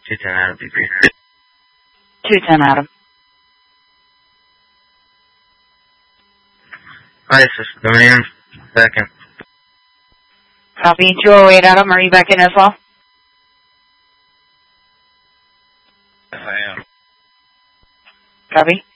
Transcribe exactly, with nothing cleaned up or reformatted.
two ten Adam, B three. two ten Adam. Hi, this is Dominion. Back in. Copy. two oh eight Adam, are you back in as well? Yes, I am. Copy.